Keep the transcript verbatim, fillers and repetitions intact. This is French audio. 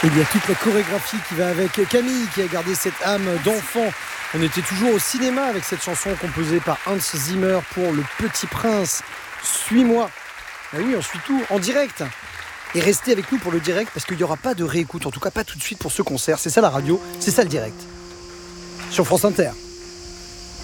Et il y a toute la chorégraphie qui va avec Camille qui a gardé cette âme d'enfant. On était toujours au cinéma avec cette chanson composée par Hans Zimmer pour Le Petit Prince. Suis-moi. Ah oui, on suit tout en direct. Et restez avec nous pour le direct parce qu'il n'y aura pas de réécoute, en tout cas pas tout de suite pour ce concert. C'est ça la radio, c'est ça le direct. Sur France Inter.